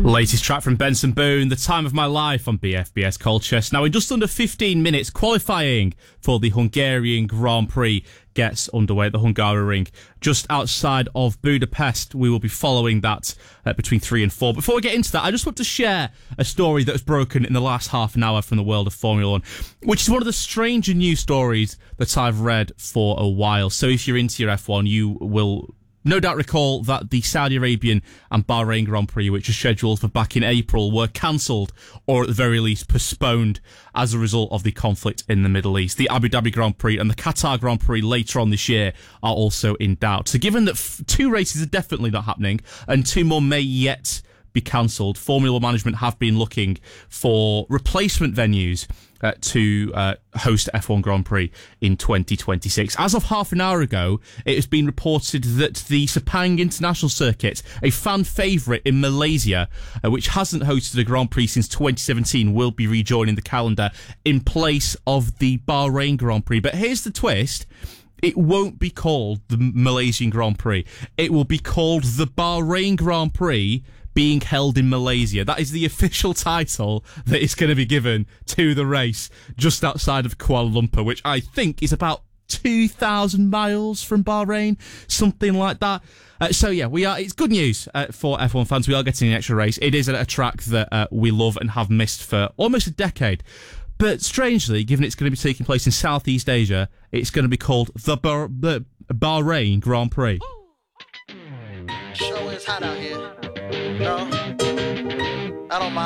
Latest track from Benson Boone, The Time of My Life on BFBS Colchester. Now, in just under 15 minutes, qualifying for the Hungarian Grand Prix gets underway at the Hungaroring just outside of Budapest. We will be following that between 3 and 4. Before we get into that, I just want to share a story that was broken in the last half an hour from the world of Formula 1, which is one of the stranger news stories that I've read for a while. So if you're into your F1, you will no doubt recall that the Saudi Arabian and Bahrain Grand Prix, which are scheduled for back in April, were cancelled or at the very least postponed as a result of the conflict in the Middle East. The Abu Dhabi Grand Prix and the Qatar Grand Prix later on this year are also in doubt. So given that 2 races are definitely not happening and 2 more may yet be cancelled, Formula One management have been looking for replacement venues to host F1 Grand Prix in 2026. As of half an hour ago, it has been reported that the Sepang International Circuit, a fan favourite in Malaysia, which hasn't hosted a Grand Prix since 2017, will be rejoining the calendar in place of the Bahrain Grand Prix. But here's the twist. It won't be called the Malaysian Grand Prix. It will be called the Bahrain Grand Prix, being held in Malaysia. That is the official title that is going to be given to the race just outside of Kuala Lumpur, which I think is about 2,000 miles from Bahrain, something like that. It's good news for F1 fans. We are getting an extra race. It is a track that we love and have missed for almost a decade. But strangely, given it's going to be taking place in Southeast Asia, it's going to be called the Bahrain Grand Prix. Sure is hot out here. No, I don't mind.